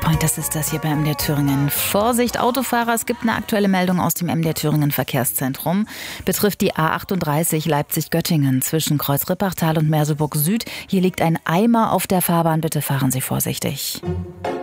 Checkpoint, das ist das hier bei MDR Thüringen. Vorsicht, Autofahrer, es gibt eine aktuelle Meldung aus dem MDR Thüringen Verkehrszentrum. Betrifft die A38 Leipzig-Göttingen zwischen Kreuz-Rippachtal und Merseburg Süd. Hier liegt ein Eimer auf der Fahrbahn, bitte fahren Sie vorsichtig.